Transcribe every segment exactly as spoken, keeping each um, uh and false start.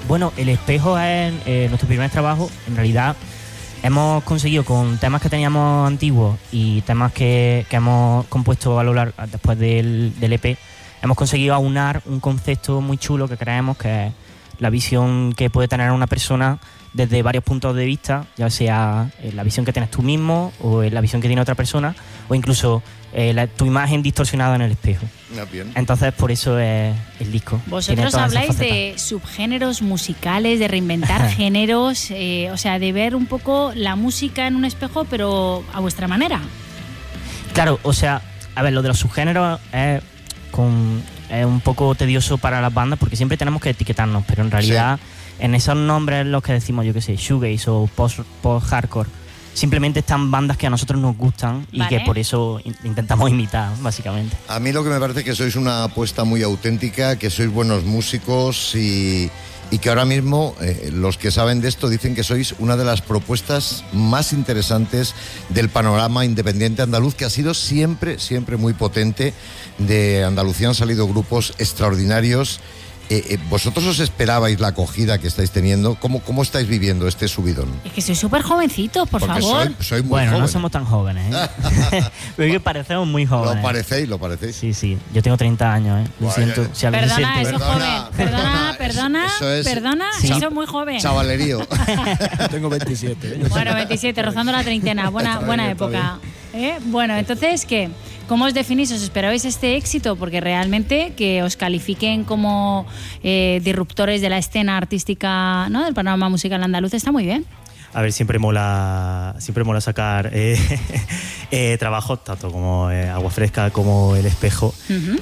Bueno, El Espejo es eh, nuestro primer trabajo. En realidad hemos conseguido, con temas que teníamos antiguos y temas que, que hemos compuesto a lo largo, después del, del E P, hemos conseguido aunar un concepto muy chulo que creemos que es la visión que puede tener una persona desde varios puntos de vista, ya sea eh, la visión que tienes tú mismo o eh, la visión que tiene otra persona, o incluso eh, la, tu imagen distorsionada en el espejo. Ah, bien. Entonces, por eso es el disco. Vosotros habláis de subgéneros musicales, de reinventar géneros, eh, o sea, de ver un poco la música en un espejo, pero a vuestra manera. Claro, o sea, a ver, lo de los subgéneros es, con, es un poco tedioso para las bandas porque siempre tenemos que etiquetarnos, pero en realidad sí, en esos nombres los que decimos, yo qué sé, shoegaze o post, post-hardcore, simplemente están bandas que a nosotros nos gustan y vale, que por eso intentamos imitar, básicamente. A mí lo que me parece es que sois una apuesta muy auténtica, que sois buenos músicos y, y que ahora mismo eh, los que saben de esto dicen que sois una de las propuestas más interesantes del panorama independiente andaluz, que ha sido siempre, siempre muy potente. De Andalucía han salido grupos extraordinarios. Eh, eh, ¿Vosotros os esperabais la acogida que estáis teniendo? ¿Cómo, cómo estáis viviendo este subidón? Es que sois súper jovencitos, por Porque favor. Soy, soy muy bueno, joven. No somos tan jóvenes, ¿eh? Pero que parecemos muy jóvenes. Lo parecéis, lo parecéis. Sí, sí. Yo tengo treinta años, ¿eh? Lo Guay, siento. ya, ya. Si alguien Perdona, siente... eso es joven. Perdona, perdona, eso es, perdona, sí, eso es muy joven. Chavalerío. Tengo veintisiete. ¿eh? Bueno, veintisiete, rozando la treintena. Buena, Está buena bien, está época. ¿Eh? Bueno, entonces, ¿qué? ¿Cómo os definís? ¿Os esperabais este éxito? Porque realmente que os califiquen como eh, disruptores de la escena artística, ¿no?, del panorama musical andaluz está muy bien. A ver, siempre mola, siempre mola sacar eh, eh, trabajos, tanto como eh, Agua Fresca como El Espejo. Uh-huh.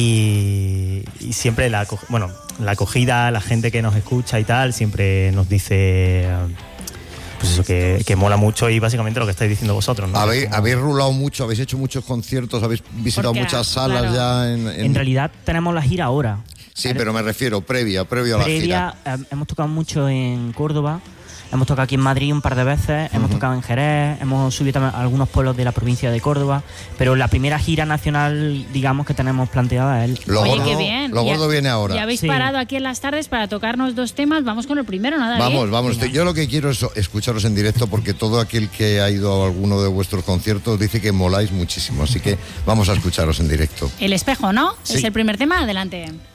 y, y siempre la, bueno, la acogida, la gente que nos escucha y tal, siempre nos dice... pues eso, que, que mola mucho y básicamente lo que estáis diciendo vosotros, ¿no? Habéis, Como... habéis rulado mucho, habéis hecho muchos conciertos, habéis visitado Porque, muchas salas claro, ya en, en... En realidad tenemos la gira ahora. Sí, pero me refiero previa, previo a la Previa, gira. Eh, hemos tocado mucho en Córdoba, hemos tocado aquí en Madrid un par de veces, uh-huh, hemos tocado en Jerez, hemos subido también a algunos pueblos de la provincia de Córdoba, pero la primera gira nacional, digamos, que tenemos planteada es... Lo Oye, gordo, qué bien. Lo gordo ya, viene ahora. Ya habéis sí. parado aquí en las tardes para tocarnos dos temas. Vamos con el primero, ¿no, David? Vamos, vamos. Venga. Yo lo que quiero es escucharos en directo porque todo aquel que ha ido a alguno de vuestros conciertos dice que moláis muchísimo. Así que vamos a escucharos en directo. El Espejo, ¿no? Sí. Es el primer tema. Adelante.